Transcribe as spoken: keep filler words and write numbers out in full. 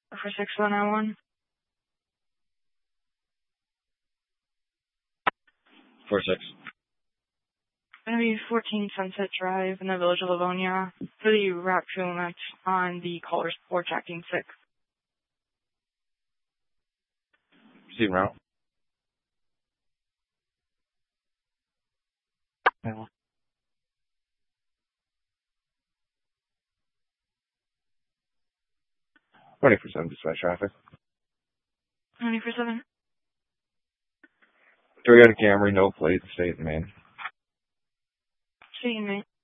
For six one nine one. Four six. Going to be fourteen Sunset Drive in the Village of Livonia for the route fuel mix on the caller's port tracking six. Receive route. Yeah. Ready for seven dispatch traffic. Ready for seven. Toyota Camry, no plate, state in Maine. State in Maine.